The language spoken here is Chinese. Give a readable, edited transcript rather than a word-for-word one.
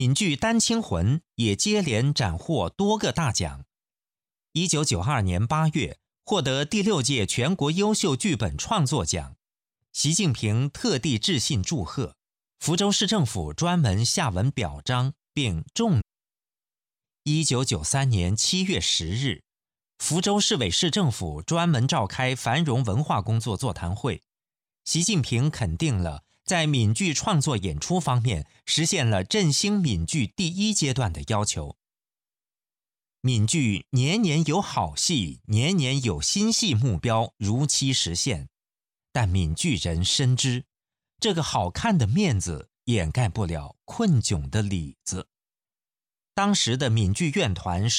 闽剧《丹青魂》也接连斩获多个大奖。1992年8月，获得第6届全国优秀剧本创作奖，习近平特地致信祝贺，福州市政府专门下文表彰并重。1993年7月10日，福州市委市政府专门召开繁荣文化工作座谈会，习近平肯定了在闽剧创作演出方面实现了振兴闽剧第1阶段的要求。闽剧年年有好戏，年年有新戏目标如期实现，但闽剧人深知，这个好看的面子掩盖不了困窘的里子。当时的闽剧院团